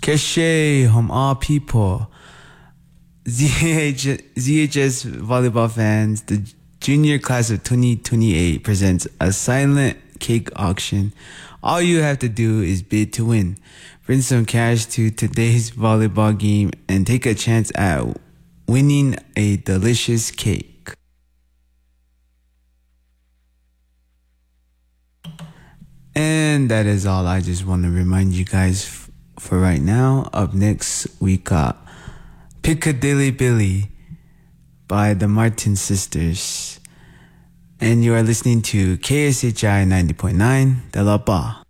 Keshe home all people. ZHS volleyball fans, the junior class of 2028 presents a silent cake auction. All you have to do is bid to win. Bring some cash to today's volleyball game and take a chance at winning a delicious cake. And that is all. I just want to remind you guys for right now. Up next, we got Piccadilly Billy by the Martin Sisters. And you are listening to KSHI 90.9, De La Ba.